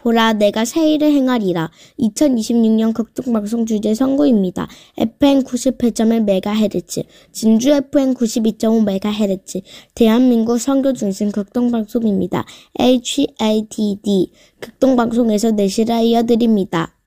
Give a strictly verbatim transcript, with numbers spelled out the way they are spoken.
보라, 내가 새 일을 행하리라. 이천이십육 년 극동방송 주제 선구입니다. 에프엠 구십팔 점 일 메가헤르츠, 진주 에프엠 구십이 점 오 메가헤르츠, 대한민국 선교 중심 극동방송입니다. 에이치에이티디, 극동방송에서 내실을 이어드립니다.